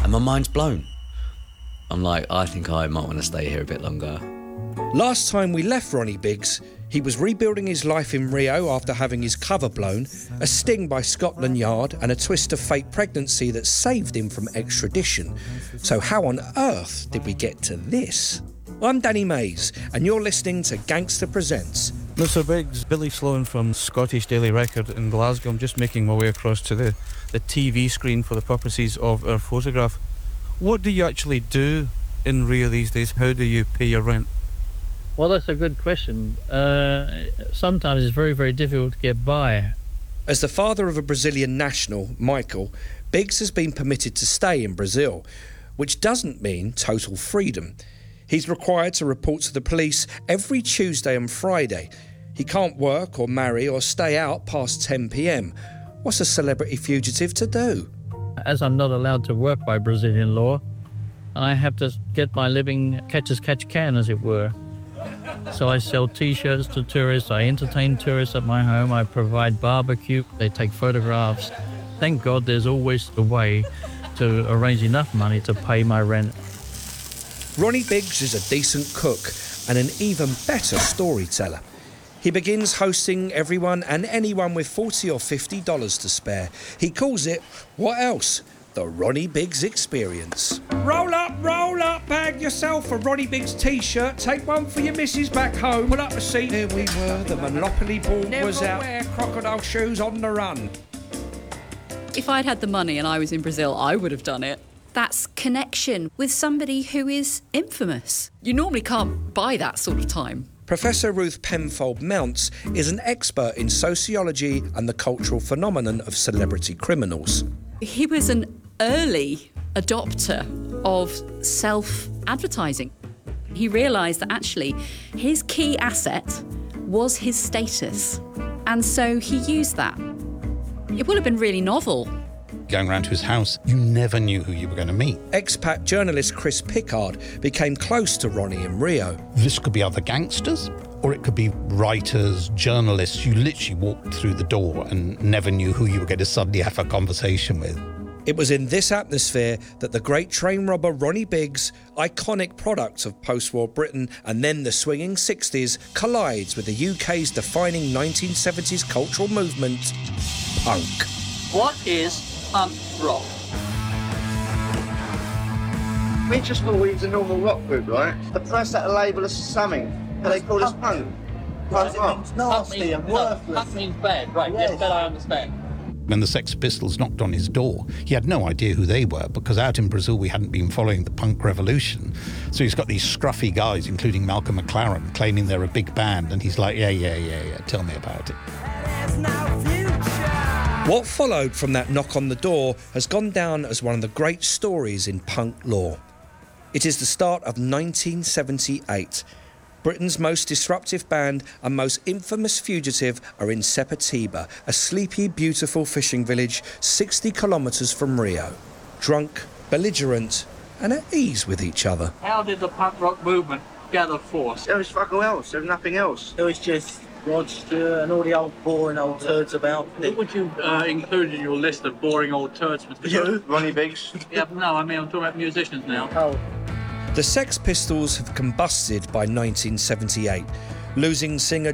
And my mind's blown. I'm like, I think I might want to stay here a bit longer. Last time we left Ronnie Biggs, he was rebuilding his life in Rio after having his cover blown, a sting by Scotland Yard and a twist of fate pregnancy that saved him from extradition. So how on earth did we get to this? I'm Danny Mays, and you're listening to Gangster Presents. Mr. Biggs, Billy Sloan from Scottish Daily Record in Glasgow. I'm just making my way across to the TV screen for the purposes of our photograph. What do you actually do in Rio these days? How do you pay your rent? Well, that's a good question. Sometimes it's very, very difficult to get by. As the father of a Brazilian national, Michael, Biggs has been permitted to stay in Brazil, which doesn't mean total freedom. He's required to report to the police every Tuesday and Friday. He can't work or marry or stay out past 10 p.m. What's a celebrity fugitive to do? As I'm not allowed to work by Brazilian law, I have to get my living catch as catch can, as it were. So I sell T-shirts to tourists, I entertain tourists at my home, I provide barbecue, they take photographs. Thank God there's always a way to arrange enough money to pay my rent. Ronnie Biggs is a decent cook and an even better storyteller. He begins hosting everyone and anyone with $40 or $50 to spare. He calls it, what else? The Ronnie Biggs Experience. Roll up, bag yourself a Ronnie Biggs T-shirt, take one for your missus back home, pull up a seat. Here we were, the Monopoly board was out. Never wear crocodile shoes on the run. If I'd had the money and I was in Brazil, I would have done it. That's connection with somebody who is infamous. You normally can't buy that sort of time. Professor Ruth Penfold Mounts is an expert in sociology and the cultural phenomenon of celebrity criminals. He was an early adopter of self-advertising. He realised that actually his key asset was his status, and so he used that. It would have been really novel. Going around to his house, you never knew who you were going to meet. Expat journalist Chris Pickard became close to Ronnie in Rio. This could be other gangsters, or it could be writers, journalists. You literally walked through the door and never knew who you were going to suddenly have a conversation with. It was in this atmosphere that the great train robber Ronnie Biggs, iconic product of post-war Britain and then the swinging 60s, collides with the UK's defining 1970s cultural movement, punk. What is punk rock? We just thought we was a normal rock group, right? The press had to label us something, but they called us punk. Punk rock. It's nasty and worthless. Punk means bad, right? Yes, that I understand. When the Sex Pistols knocked on his door, he had no idea who they were, because out in Brazil we hadn't been following the punk revolution. So he's got these scruffy guys, including Malcolm McLaren, claiming they're a big band, and he's like, yeah, tell me about it. What followed from that knock on the door has gone down as one of the great stories in punk lore. It is the start of 1978. Britain's most disruptive band and most infamous fugitive are in Sepetiba, a sleepy, beautiful fishing village 60 kilometres from Rio. Drunk, belligerent and at ease with each other. How did the punk rock movement gather force? There was fuck all else, there was nothing else. It was just Rod Stewart and all the old boring old turds about. What would you include in your list of boring old turds, Mr. You? Ronnie Biggs? Yeah, no, I mean, I'm talking about musicians now. Oh. The Sex Pistols have combusted by 1978, losing singer